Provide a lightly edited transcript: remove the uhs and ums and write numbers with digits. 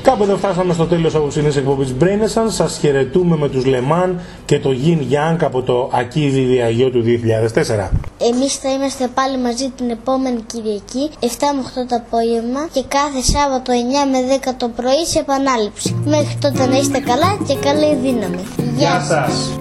Κάπου εδώ φτάσαμε στο τέλος απόψινής εκπομπής Brain Essence. Σας χαιρετούμε με τους Λεμάν και το Yin Yang από το Ακίδη Διαγιώ του 2004. Εμείς θα είμαστε πάλι μαζί την επόμενη Κυριακή 7 με 8 το απόγευμα και κάθε Σάββατο 9 με 10 το πρωί σε επανάληψη. Μέχρι τότε να είστε καλά και καλή δύναμη. Γεια σας!